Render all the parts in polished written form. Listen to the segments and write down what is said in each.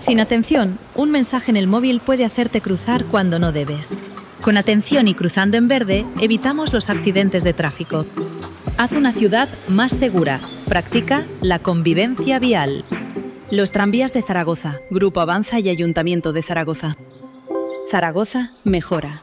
Sin atención, un mensaje en el móvil puede hacerte cruzar cuando no debes. Con atención y cruzando en verde, evitamos los accidentes de tráfico. Haz una ciudad más segura. Practica la convivencia vial. Los tranvías de Zaragoza, Grupo Avanza y Ayuntamiento de Zaragoza. Zaragoza mejora.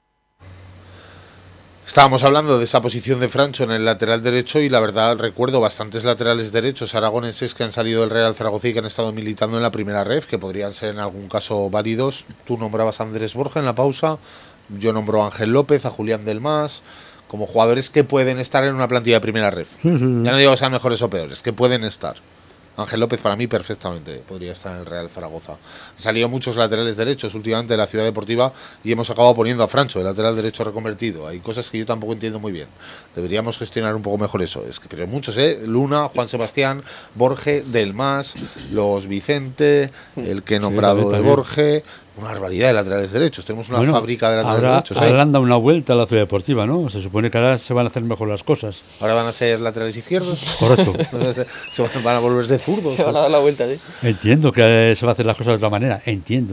Estábamos hablando de esa posición de Francho en el lateral derecho y la verdad recuerdo bastantes laterales derechos aragoneses que han salido del Real Zaragoza y que han estado militando en la primera red, que podrían ser en algún caso válidos. Tú nombrabas a Andrés Borja en la pausa, yo nombro a Ángel López, a Julián Delmas, como jugadores que pueden estar en una plantilla de primera red. Ya no digo que sean mejores o peores, que pueden estar. Ángel López para mí perfectamente podría estar en el Real Zaragoza. Han salido muchos laterales derechos últimamente de la Ciudad Deportiva y hemos acabado poniendo a Francho, el lateral derecho reconvertido. Hay cosas que yo tampoco entiendo muy bien. Deberíamos gestionar un poco mejor eso. Pero hay muchos, Luna, Juan Sebastián, Borge, Delmas, los Vicente, el que he nombrado de Borge. Una barbaridad de laterales derechos. Tenemos una fábrica de laterales derechos. Ahora han dado una vuelta a la Ciudad Deportiva, ¿no? Se supone que ahora se van a hacer mejor las cosas. ¿Ahora van a ser laterales izquierdos? Correcto. ¿Se van a volver de zurdos? Se van a dar la vuelta, sí. Entiendo que se va a hacer las cosas de otra manera. Entiendo.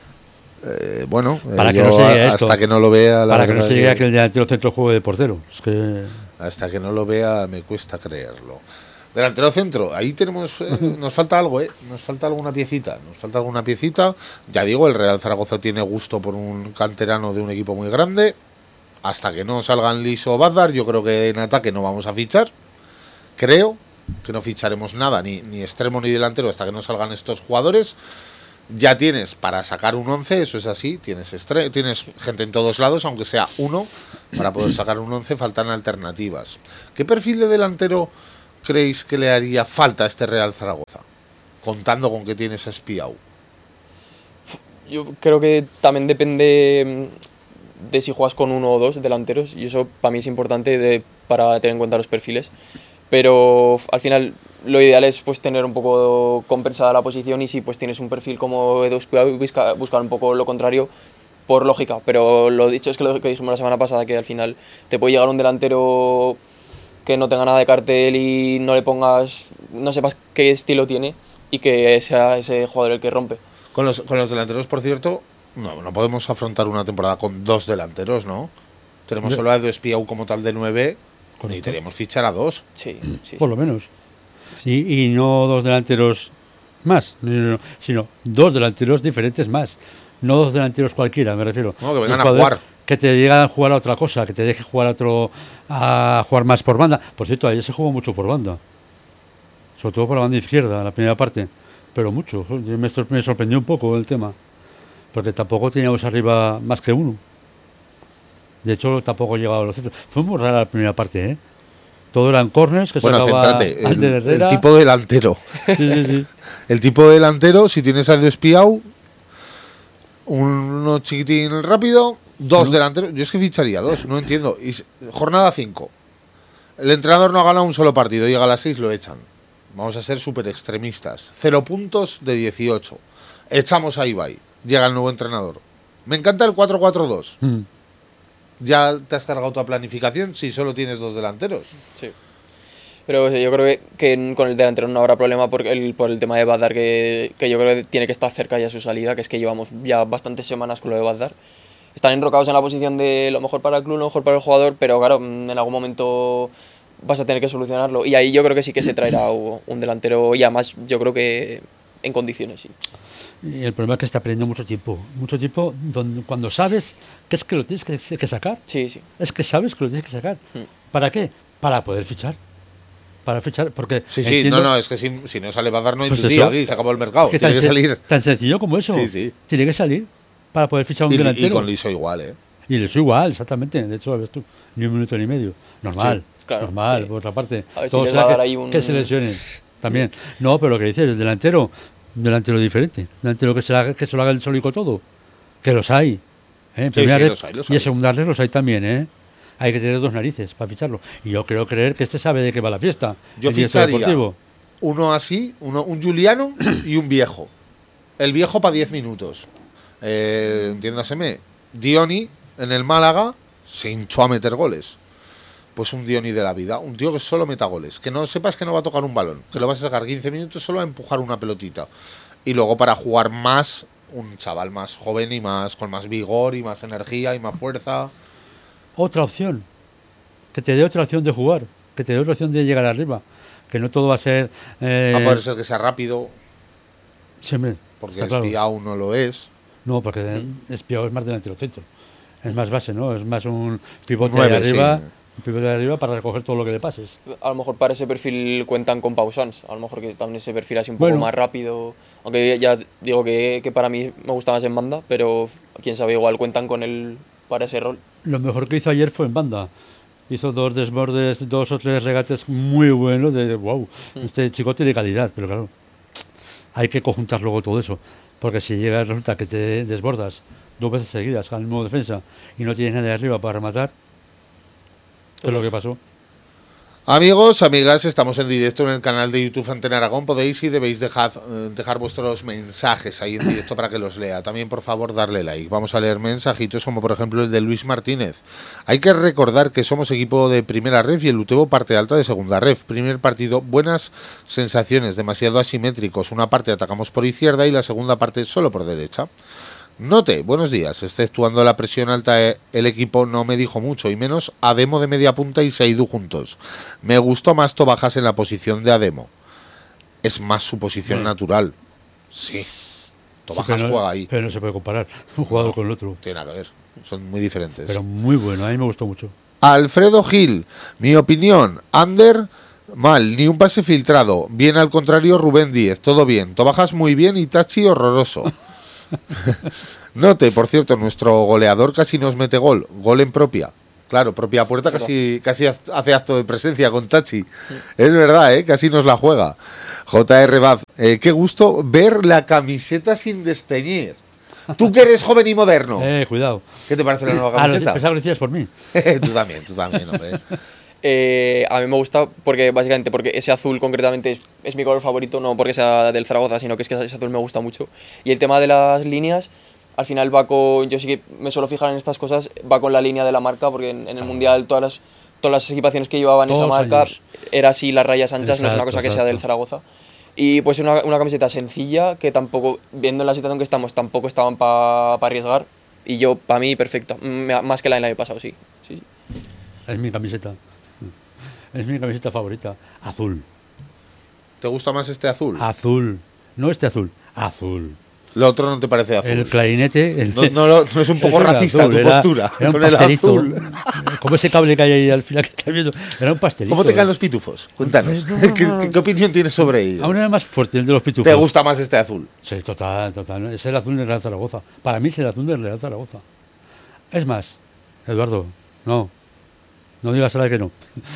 Para que no se llegue hasta que no lo vea. Para que no se llegue a que el delantero centro juego de portero. Es que... Hasta que no lo vea me cuesta creerlo. Delantero centro, ahí tenemos, nos falta algo, nos falta alguna piecita, ya digo, el Real Zaragoza tiene gusto por un canterano de un equipo muy grande, hasta que no salgan Liso o Bazdar, yo creo que en ataque no vamos a fichar, creo que no ficharemos nada, ni extremo ni delantero, hasta que no salgan estos jugadores. Ya tienes para sacar un 11, eso es así, tienes gente en todos lados, aunque sea uno, para poder sacar un 11 faltan alternativas. ¿Qué perfil de delantero creéis que le haría falta a este Real Zaragoza? Contando con que tienes a Espiau. Yo creo que también depende de si juegas con uno o dos delanteros, y eso para mí es importante para tener en cuenta los perfiles. Pero al final lo ideal es pues tener un poco compensada la posición, y si pues tienes un perfil como Edu Espiau, buscar un poco lo contrario por lógica. Pero lo dicho es que lo que dijimos la semana pasada, que al final te puede llegar un delantero que no tenga nada de cartel y no le pongas, no sepas qué estilo tiene, y que sea ese jugador el que rompe. Con los delanteros, por cierto, no podemos afrontar una temporada con dos delanteros, ¿no? Tenemos solo a Edu Espiau como tal de 9, y teníamos fichar a 2. Sí. Por lo menos. Y no dos delanteros más, sino dos delanteros diferentes más. No dos delanteros cualquiera, me refiero. No, que vengan a jugar. Que te llegan a jugar a otra cosa, que te deje jugar a jugar más por banda. Por cierto, ayer se jugó mucho por banda, sobre todo por la banda izquierda, la primera parte, pero mucho. Me sorprendió un poco el tema, porque tampoco teníamos arriba más que uno. De hecho, tampoco llegaba a los centros. Fue muy rara la primera parte, Todo eran corners que sacaba el tipo delantero. Sí. El tipo delantero, si tienes a Edu Espiau, uno chiquitín rápido, dos delanteros. Yo es que ficharía 2, no entiendo. Y jornada 5. El entrenador no ha ganado un solo partido, llega a las 6, lo echan. Vamos a ser súper extremistas. 0 puntos de 18. Echamos a Ibai. Llega el nuevo entrenador. Me encanta el 4-4-2. ¿Ya te has cargado tu planificación si solo tienes 2 delanteros? Sí. Pero yo creo que con el delantero no habrá problema por el tema de Bazdar, que yo creo que tiene que estar cerca ya su salida, que es que llevamos ya bastantes semanas con lo de Bazdar. Están enrocados en la posición de lo mejor para el club, lo mejor para el jugador, pero claro, en algún momento vas a tener que solucionarlo. Y ahí yo creo que sí que se traerá un delantero, y además yo creo que en condiciones, sí. Y el problema es que está perdiendo mucho tiempo cuando sabes que es que lo tienes que sacar. Sí. Es que sabes que lo tienes que sacar. ¿Para qué? Para poder fichar. Porque es que si no sale Bazdar no hay día aquí, se acabó el mercado. Tiene que salir. Tan sencillo como eso. Sí. Tiene que salir para poder fichar un delantero. Y con Liso igual, Y Liso igual, exactamente. De hecho, lo ves tú, ni un minuto ni medio. Normal, claro, normal, por otra parte. A ver todo si les va a dar ahí que se lesionen también. No, pero lo que dices, el delantero, un delantero diferente. Un delantero que se lo haga el solico todo. Que los hay. En primera red y en segunda red los hay también, Hay que tener 2 narices para ficharlo. Y yo creo creer que sabe de qué va la fiesta. Yo ficharía uno así, un Juliano y un viejo. El viejo para 10 minutos. Entiéndaseme, Dioni en el Málaga se hinchó a meter goles. Pues un Dioni de la vida, un tío que solo meta goles, que no sepas que no va a tocar un balón, que lo vas a sacar 15 minutos solo a empujar una pelotita. y luego para jugar más, un chaval más joven y más con más vigor y más energía y más fuerza. Otra opción, que te dé otra opción de jugar, que te dé otra opción de llegar arriba, que no todo va a ser... Va a poder ser que sea rápido, siempre, porque está Espiao claro. no lo es. No, porque Espiao es más delantero centro, es más base, ¿no? Es más un pivote Nueve, de arriba, sí. un pivote de arriba para recoger todo lo que le pases. A lo mejor para ese perfil cuentan con Pausans, a lo mejor que también ese perfil así un poco Bueno. más rápido, aunque ya digo que para mí me gusta más en banda, pero quién sabe, igual cuentan con él para ese rol. Lo mejor que hizo ayer fue en banda. Hizo 2 desbordes, 2 o 3 regates muy buenos de wow, este chico tiene calidad, pero claro, hay que conjuntar luego todo eso, porque si llega resulta que te desbordas 2 veces seguidas al mismo defensa y no tienes nadie arriba para rematar, ¿qué es lo que pasó? Amigos, amigas, estamos en directo en el canal de YouTube Antena Aragón. Podéis y debéis dejar vuestros mensajes ahí en directo para que los lea. También, por favor, darle like. Vamos a leer mensajitos como, por ejemplo, el de Luis Martínez. Hay que recordar que somos equipo de primera ref y el Utebo parte alta de segunda ref. Primer partido, buenas sensaciones, demasiado asimétricos. Una parte atacamos por izquierda y la segunda parte solo por derecha. Note, buenos días, exceptuando la presión alta, el equipo no me dijo mucho, y menos Ademo de media punta y Seidú juntos. Me gustó más Tobajas en la posición de Ademo. Es más su posición natural. Sí, Tobajas Sí, juega ahí. Pero no se puede comparar un jugador con el otro. Tiene nada que ver, son muy diferentes. Pero muy bueno, a mí me gustó mucho. Alfredo Gil, mi opinión, Ander, mal, ni un pase filtrado. Bien al contrario, Rubén Díez, todo bien. Tobajas muy bien y Tachi horroroso. Note, por cierto, nuestro goleador casi nos mete gol en propia. Claro, propia puerta casi hace acto de presencia con Tachi. Es verdad, casi nos la juega. JR Baz, qué gusto ver la camiseta sin desteñir. Tú que eres joven y moderno. Cuidado. ¿Qué te parece la nueva camiseta? Pensaba que decías por mí. Tú también, hombre. A mí me gusta porque básicamente porque ese azul concretamente es mi color favorito, no porque sea del Zaragoza, sino que es que ese azul me gusta mucho. Y el tema de las líneas, al final va con, yo sí que me suelo fijar en estas cosas, va con la línea de la marca, porque en el Mundial todas las equipaciones que llevaban esa marca era así, las rayas anchas, no es una cosa que sea del Zaragoza. Y pues una camiseta sencilla que tampoco, viendo la situación que estamos, tampoco estaban para arriesgar. Y yo, para mí, perfecta. Más que la del año pasado, sí. Es mi camiseta. Es mi camiseta favorita. Azul. ¿Te gusta más este azul? Azul. No este azul. Azul. Lo otro no te parece azul. El clarinete. No es un poco racista azul, tu postura. Era un con pastelito. El azul. Como ese cable que hay ahí al final que estás viendo. Era un pastelito. ¿Cómo te caen los pitufos? Cuéntanos. ¿Qué opinión tienes sobre ellos? Aún era más fuerte el de los pitufos. ¿Te gusta más este azul? Sí, total. Es el azul del Real Zaragoza. Para mí es el azul del Real Zaragoza. Es más, Eduardo, no digas ahora que no.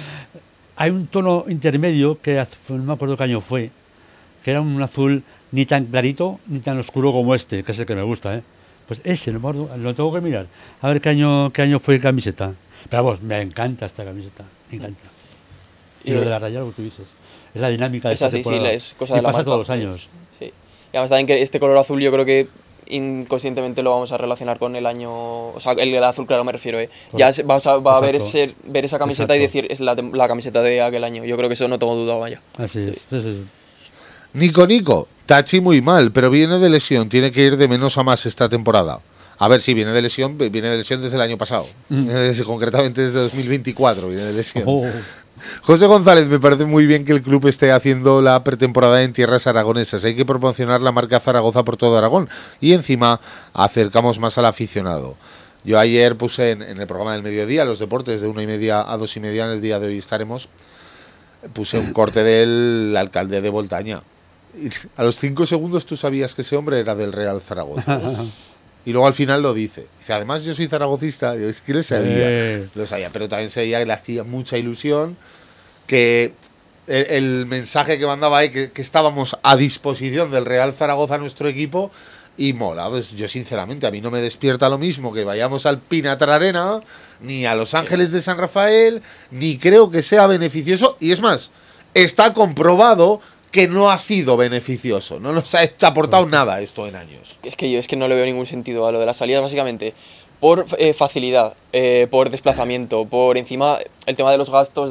Hay un tono intermedio que no me acuerdo qué año fue, que era un azul ni tan clarito ni tan oscuro como este, que es el que me gusta, Pues ese, no me acuerdo, lo tengo que mirar. A ver qué año fue camiseta. Pero vamos, me encanta esta camiseta, me encanta. Y lo de la raya, lo que tú dices. Es la dinámica de esta temporada. Sí, es cosa de la pasa marca. todos los años. Sí. Y además también que este color azul yo creo que inconscientemente lo vamos a relacionar con el año, o sea, el azul claro me refiero, Ya va a ver esa camiseta. Exacto. Y decir es la camiseta de aquel año. Yo creo que eso no tengo duda, vaya. Así es. Sí. Nico, Tachi muy mal, pero viene de lesión, tiene que ir de menos a más esta temporada. A ver, si viene de lesión desde el año pasado. Concretamente desde 2024 viene de lesión. José González, me parece muy bien que el club esté haciendo la pretemporada en tierras aragonesas. Hay que promocionar la marca Zaragoza por todo Aragón y encima acercamos más al aficionado. Yo ayer puse en el programa del mediodía, los deportes de 1:30 a 2:30, en el día de hoy estaremos, puse un corte del alcalde de Voltaña. Y a los 5 segundos tú sabías que ese hombre era del Real Zaragoza. Y luego al final lo dice. Dice, además yo soy zaragocista. Yo es que lo sabía, pero también sabía que le hacía mucha ilusión, que el mensaje que mandaba ahí, que estábamos a disposición del Real Zaragoza, nuestro equipo, y mola. Pues yo sinceramente, a mí no me despierta lo mismo que vayamos al Pinatar Arena, ni a Los Ángeles de San Rafael, ni creo que sea beneficioso. Y es más, está comprobado que no ha sido beneficioso, no nos ha aportado nada esto en años. Es que yo no le veo ningún sentido a lo de las salidas, básicamente Por facilidad, por desplazamiento, por encima el tema de los gastos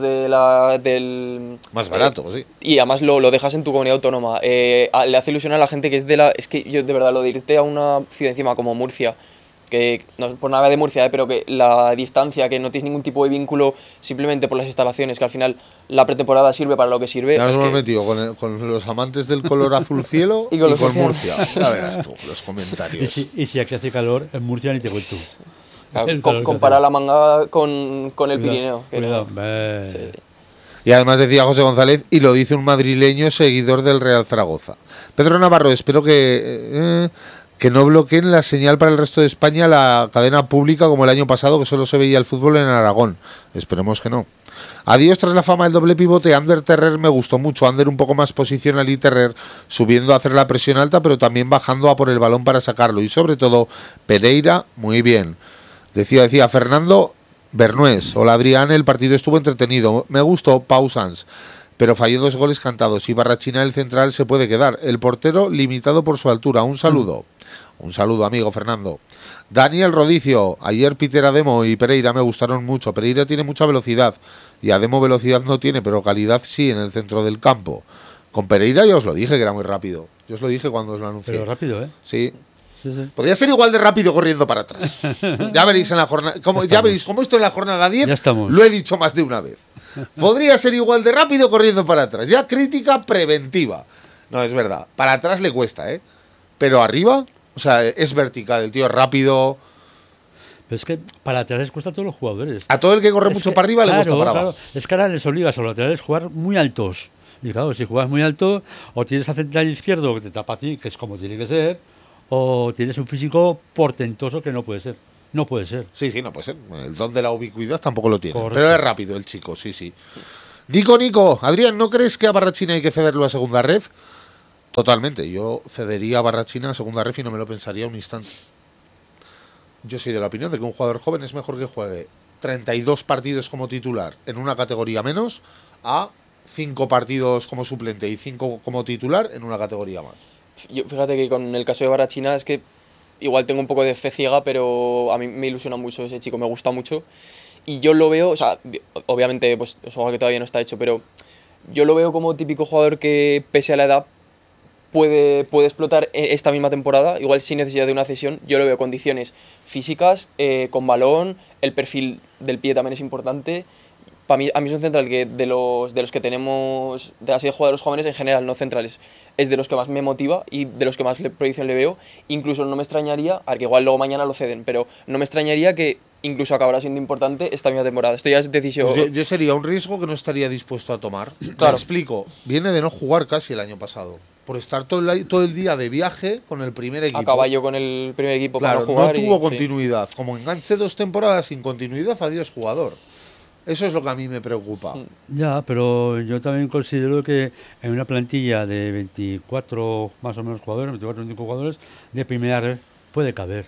del... Más barato, sí. Y además lo dejas en tu comunidad autónoma. Le hace ilusión a la gente que es de la... Es que yo de verdad lo de irte a una ciudad encima como Murcia, que no es por nada de Murcia, pero que la distancia, que no tienes ningún tipo de vínculo simplemente por las instalaciones, que al final la pretemporada sirve para lo que sirve. Ya nos hemos metido con los amantes del color azul cielo y con Murcia. Ya verás tú los comentarios. Y si aquí hace calor, en Murcia ni te cuento. Claro, compara la manga con el Pirineo. Cuidado. Sí. Y además decía José González, y lo dice un madrileño seguidor del Real Zaragoza. Pedro Navarro, espero que no bloqueen la señal para el resto de España, la cadena pública, como el año pasado, que solo se veía el fútbol en Aragón. Esperemos que no. Adiós tras la fama del doble pivote. Ander Terrer me gustó mucho. Ander un poco más posicional y Terrer subiendo a hacer la presión alta, pero también bajando a por el balón para sacarlo. Y sobre todo, Pereira, muy bien. Decía Fernando Bernués. Hola Adrián, el partido estuvo entretenido. Me gustó Pau Sanz, pero falló 2 goles cantados. Y Barrachina, el central, se puede quedar. El portero limitado por su altura. Un saludo. Un saludo, amigo Fernando. Daniel Rodicio. Ayer Peter Ademo y Pereira me gustaron mucho. Pereira tiene mucha velocidad y Ademo velocidad no tiene, pero calidad sí en el centro del campo. Con Pereira ya os lo dije que era muy rápido. Yo os lo dije cuando os lo anuncié. Pero rápido, ¿eh? Sí. Sí. Podría ser igual de rápido corriendo para atrás. Ya veréis en la jornada. Ya veréis cómo esto en la jornada 10 ya estamos. Lo he dicho más de una vez. Podría ser igual de rápido corriendo para atrás. Ya crítica preventiva. No, es verdad. Para atrás le cuesta, ¿eh? Pero arriba, o sea, es vertical. El tío es rápido. Pero es que para laterales cuesta a todos los jugadores. A todo el que corre mucho para arriba le cuesta para abajo. Es que ahora les obligas a los laterales a jugar muy altos. Y claro, si juegas muy alto, o tienes a central izquierdo que te tapa a ti, que es como tiene que ser, o tienes un físico portentoso que no puede ser. No puede ser. Sí, no puede ser. El don de la ubicuidad tampoco lo tiene. Correcto. Pero es rápido el chico, sí. Nico. Adrián, ¿no crees que a Barrachina hay que cederlo a segunda ref? Totalmente. Yo cedería a Barrachina a segunda ref y no me lo pensaría un instante. Yo soy de la opinión de que un jugador joven es mejor que juegue 32 partidos como titular en una categoría menos a 5 partidos como suplente y 5 como titular en una categoría más. Yo, fíjate que con el caso de Barrachina es que igual tengo un poco de fe ciega, pero a mí me ilusiona mucho ese chico, me gusta mucho. Y yo lo veo, o sea, obviamente pues, es algo que todavía no está hecho, pero yo lo veo como típico jugador que, pese a la edad, puede explotar esta misma temporada, igual sin necesidad de una cesión. Yo lo veo condiciones físicas, con balón, el perfil del pie también es importante. A mí es un central que de los que tenemos, de así de jugadores jóvenes en general, no centrales, es de los que más me motiva y de los que más proyección le veo. Incluso no me extrañaría, a ver que igual luego mañana lo ceden, pero no me extrañaría que incluso acabará siendo importante esta misma temporada. Esto ya es decisión. Pues yo sería un riesgo que no estaría dispuesto a tomar. Claro. Me explico. Viene de no jugar casi el año pasado. Por estar todo el día de viaje con el primer equipo. A caballo con el primer equipo, claro, para no jugar. No tuvo y, continuidad. Sí. Como enganche 2 temporadas sin continuidad, adiós jugador. Eso es lo que a mí me preocupa. Ya, pero yo también considero que en una plantilla de 24 más o menos jugadores, 24 o 25 jugadores, de primera red puede caber.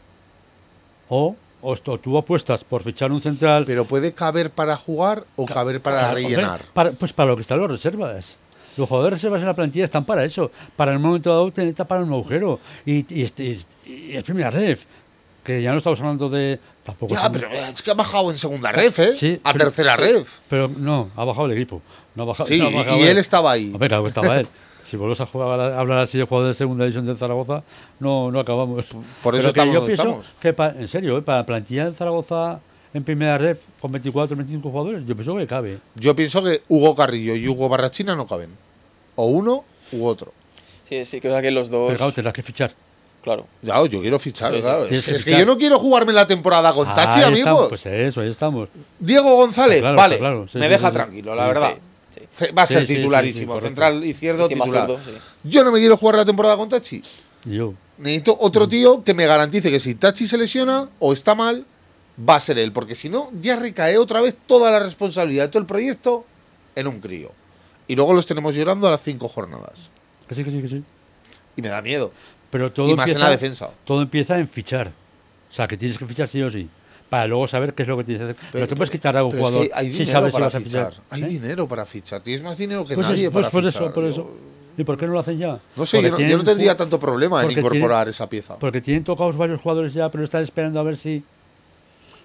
O tú apuestas por fichar un central. Pero puede caber para jugar o caber para rellenar. Pues para lo que están los reservas. Los jugadores reservas en la plantilla están para eso. Para el momento dado tener que tapar un agujero. Y es primera red. Que ya no estamos hablando de... Tampoco ya, pero es que ha bajado en segunda ref, ¿eh? Sí, a tercera ref. Pero no, ha bajado el equipo. No ha bajado, sí, no ha bajado y él estaba ahí. A ver, claro que estaba él. Si volvemos a hablar así de jugadores de segunda división del Zaragoza, no acabamos. Por eso pero estamos, yo pienso estamos. que, en serio, para la plantilla del Zaragoza en primera red con 24 25 jugadores, yo pienso que cabe. Yo pienso que Hugo Carrillo y Hugo Barrachina no caben. O uno u otro. Sí, que es verdad que los dos... Pero claro, tendrás que fichar. Claro. Ya, yo quiero fichar, sí, claro. Sí. Es que yo no quiero jugarme la temporada con Tachi, ahí amigos. Estamos, pues eso, ahí estamos. Diego González, claro, vale, claro, sí, me sí, deja sí, tranquilo, sí, la verdad. Sí. Va a ser Sí, titularísimo, correcto. central izquierdo, Encima titular. zurdo, sí. Yo no me quiero jugar la temporada con Tachi. Yo. Necesito otro tío que me garantice que si Tachi se lesiona o está mal, va a ser él. Porque si no, ya recae otra vez toda la responsabilidad de todo el proyecto en un crío. Y luego los tenemos llorando a las 5 jornadas. Que sí. Y me da miedo. Pero todo Y más empieza, en la defensa. Todo empieza en fichar. O sea, que tienes que fichar sí o sí. Para luego saber qué es lo que tienes que hacer. Pero no te puedes quitar a un jugador es que hay si dinero sabes si para vas a fichar. Hay dinero para fichar. Tienes más dinero que Pues nadie para por fichar. por eso. ¿Y por qué no lo hacen ya? No sé, yo no tendría tanto problema en incorporar esa pieza. Porque tienen tocados varios jugadores ya, pero están esperando a ver si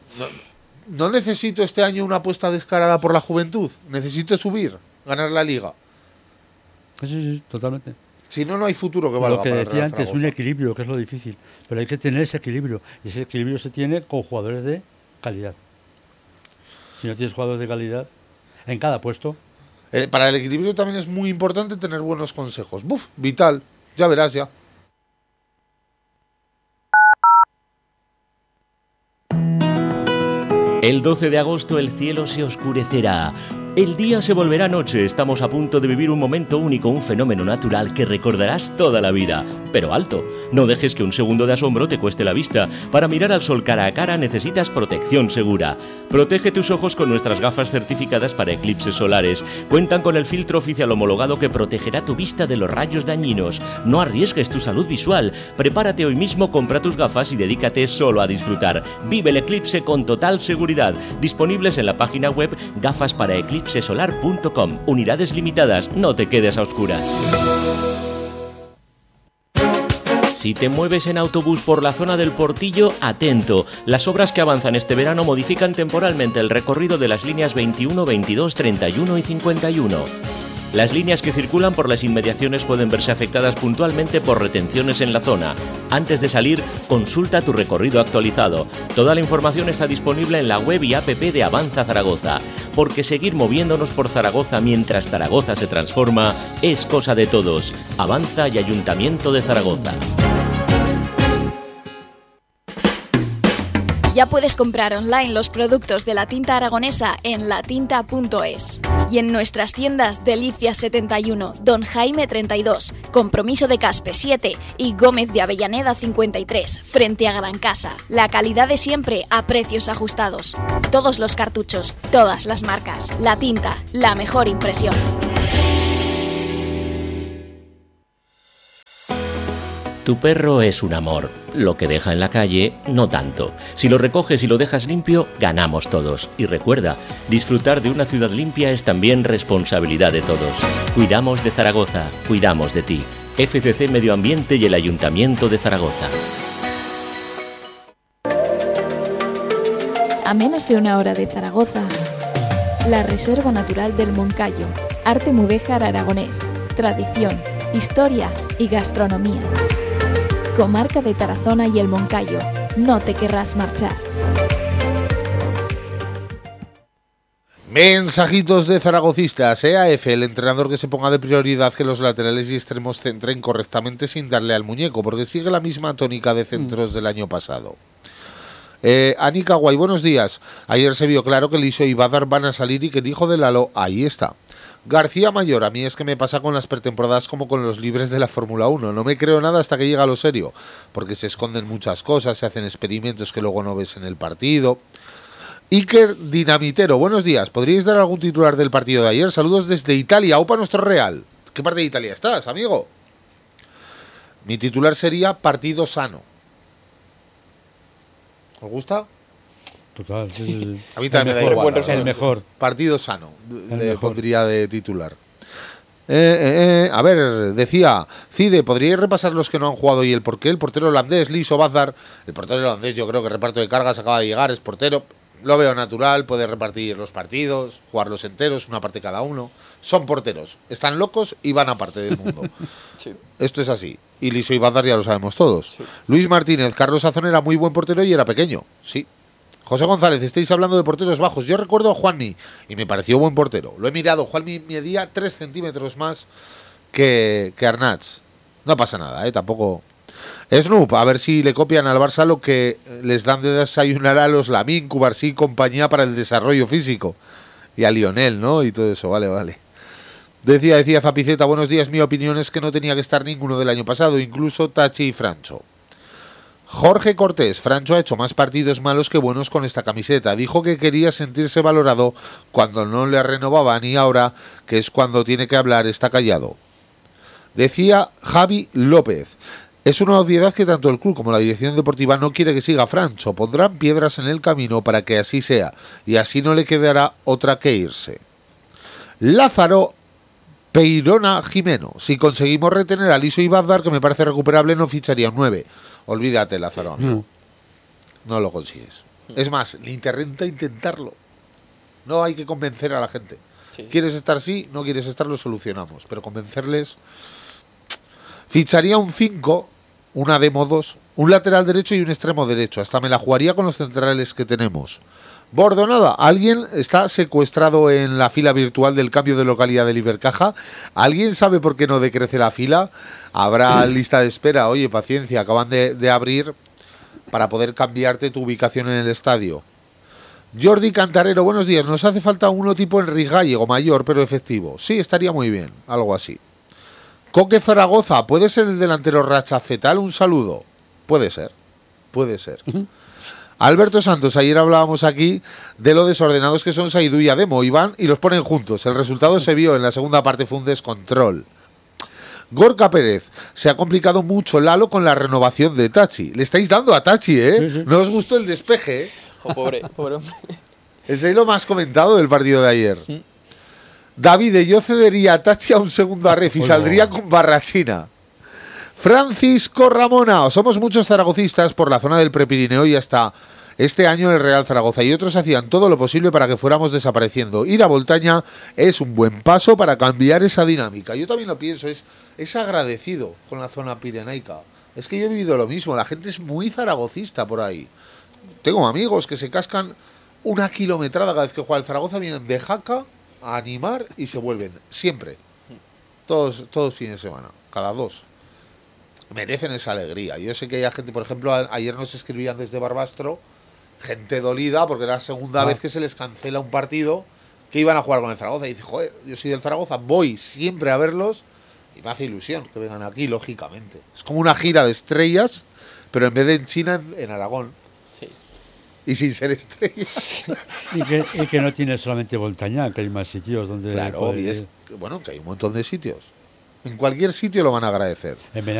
No necesito este año una apuesta descarada por la juventud. Necesito subir, ganar la Liga. Sí, totalmente. Si no, no hay futuro que valga. Lo que para el decía Real antes, un Zaragoza. equilibrio, que es lo difícil. Pero hay que tener ese equilibrio. Y ese equilibrio se tiene con jugadores de calidad. Si no tienes jugadores de calidad en cada puesto. Para el equilibrio también es muy importante tener buenos consejos. Buf, vital. Ya verás ya. El 12 de agosto el cielo se oscurecerá. El día se volverá noche. Estamos a punto de vivir un momento único, un fenómeno natural que recordarás toda la vida. Pero alto, no dejes que un segundo de asombro te cueste la vista. Para mirar al sol cara a cara necesitas protección segura. Protege tus ojos con nuestras gafas certificadas para eclipses solares. Cuentan con el filtro oficial homologado que protegerá tu vista de los rayos dañinos. No arriesgues tu salud visual. Prepárate hoy mismo, compra tus gafas y dedícate solo a disfrutar. Vive el eclipse con total seguridad. Disponibles en la página web gafasparaeclipsesolar.com. Unidades limitadas, no te quedes a oscuras. Si te mueves en autobús por la zona del Portillo, atento. Las obras que avanzan este verano modifican temporalmente el recorrido de las líneas 21, 22, 31 y 51. Las líneas que circulan por las inmediaciones pueden verse afectadas puntualmente por retenciones en la zona. Antes de salir, consulta tu recorrido actualizado. Toda la información está disponible en la web y app de Avanza Zaragoza. Porque seguir moviéndonos por Zaragoza mientras Zaragoza se transforma es cosa de todos. Avanza y Ayuntamiento de Zaragoza. Ya puedes comprar online los productos de la tinta aragonesa en latinta.es. Y en nuestras tiendas Delicias 71, Don Jaime 32, Compromiso de Caspe 7 y Gómez de Avellaneda 53, frente a Gran Casa. La calidad de siempre a precios ajustados. Todos los cartuchos, todas las marcas. La Tinta, la mejor impresión. Tu perro es un amor. Lo que deja en la calle, no tanto. Si lo recoges y lo dejas limpio, ganamos todos. Y recuerda, disfrutar de una ciudad limpia es también responsabilidad de todos. Cuidamos de Zaragoza, cuidamos de ti. FCC Medio Ambiente y el Ayuntamiento de Zaragoza. A menos de una hora de Zaragoza, la Reserva Natural del Moncayo. Arte mudéjar aragonés, tradición, historia y gastronomía. Comarca de Tarazona y el Moncayo. No te querrás marchar. Mensajitos de zaragocistas. EAF, el entrenador que se ponga de prioridad que los laterales y extremos centren correctamente sin darle al muñeco, porque sigue la misma tónica de centros del año pasado. Anika Guay, buenos días. Ayer se vio claro que Liso y Badar van a salir y que el hijo de Lalo ahí está. García Mayor, a mí es que me pasa con las pretemporadas como con los libres de la Fórmula 1. No me creo nada hasta que llega lo serio, porque se esconden muchas cosas, se hacen experimentos que luego no ves en el partido. Iker Dinamitero, buenos días. ¿Podríais dar algún titular del partido de ayer? Saludos desde Italia. ¡Opa nuestro Real! ¿Qué parte de Italia estás, amigo? Mi titular sería partido sano. ¿Os gusta? Total, sí. A mí también me da igual. El mejor. Partido sano, le pondría de titular. A ver, decía Cide, ¿podríais repasar los que no han jugado y el porqué? El portero holandés, Liso Bazar. El portero holandés, yo creo que reparto de cargas, acaba de llegar, es portero. Lo veo natural, puede repartir los partidos, jugarlos enteros, una parte cada uno. Son porteros, están locos y van a parte del mundo. Sí. Esto es así. Y Liso y Bazar ya lo sabemos todos. Sí. Luis Martínez, Carlos Azón era muy buen portero y era pequeño. Sí. José González, estáis hablando de porteros bajos. Yo recuerdo a Juanmi y me pareció buen portero. Lo he mirado. Juanmi medía 3 centímetros más que Arnaz. No pasa nada, tampoco. Snoop, a ver si le copian al Barça lo que les dan de desayunar a los Lamine, Cubarsí y compañía para el desarrollo físico. Y a Lionel, ¿no? Y todo eso, vale. Decía Zapiceta, buenos días. Mi opinión es que no tenía que estar ninguno del año pasado, incluso Tachi y Francho. Jorge Cortés, Francho ha hecho más partidos malos que buenos con esta camiseta. Dijo que quería sentirse valorado cuando no le renovaban y ahora, que es cuando tiene que hablar, está callado. Decía Javi López, es una obviedad que tanto el club como la dirección deportiva no quiere que siga Francho. Pondrán piedras en el camino para que así sea y así no le quedará otra que irse. Lázaro Peirona Jimeno, si conseguimos retener a Liso y Bazar, que me parece recuperable, no ficharía un 9. Olvídate, Lázaro, amigo. No lo consigues. Es más, ni te renta intentarlo. No hay que convencer a la gente. Sí. ¿Quieres estar sí? No quieres estar, lo solucionamos. Pero convencerles... Ficharía un 5, una demo 2, un lateral derecho y un extremo derecho. Hasta me la jugaría con los centrales que tenemos. Bordonada, alguien está secuestrado en la fila virtual del cambio de localidad del Ibercaja. ¿Alguien sabe por qué no decrece la fila? Habrá lista de espera. Oye, paciencia, acaban de abrir para poder cambiarte tu ubicación en el estadio. Jordi Cantarero, buenos días. Nos hace falta uno tipo Enrique Gallego, mayor pero efectivo. Sí, estaría muy bien, algo así. Coque Zaragoza, ¿puede ser el delantero Rachacetal? Un saludo. Puede ser, puede ser. Alberto Santos, ayer hablábamos aquí de lo desordenados que son Saidú y Ademo, y van y los ponen juntos. El resultado se vio en la segunda parte, fue un descontrol. Gorka Pérez, se ha complicado mucho Lalo con la renovación de Tachi. Le estáis dando a Tachi, ¿eh? Sí, sí. No os gustó el despeje, ¿eh? Jo, pobre hombre. Es ahí lo más comentado del partido de ayer. David, yo cedería a Tachi a un segundo arref y saldría con Barrachina. Francisco Ramona, somos muchos zaragocistas por la zona del Prepirineo y hasta este año en el Real Zaragoza, y otros hacían todo lo posible para que fuéramos desapareciendo. Ir a Voltaña es un buen paso para cambiar esa dinámica. Yo también lo pienso, es agradecido con la zona pirenaica. Es que yo he vivido lo mismo, la gente es muy zaragocista por ahí. Tengo amigos que se cascan una kilometrada cada vez que juega el Zaragoza, vienen de Jaca a animar y se vuelven, siempre. Todos fines de semana, cada 2. Merecen esa alegría. Yo sé que hay gente, por ejemplo, ayer nos escribían desde Barbastro, gente dolida porque era la segunda vez que se les cancela un partido que iban a jugar con el Zaragoza. Y dice, joder, yo soy del Zaragoza, voy siempre a verlos y me hace ilusión que vengan aquí, lógicamente. Es como una gira de estrellas, pero en vez de en China, en Aragón. Sí. Y sin ser estrellas. Y que no tiene solamente Voltaña, que hay más sitios donde... Claro, y es, bueno, que hay un montón de sitios. En cualquier sitio lo van a agradecer. En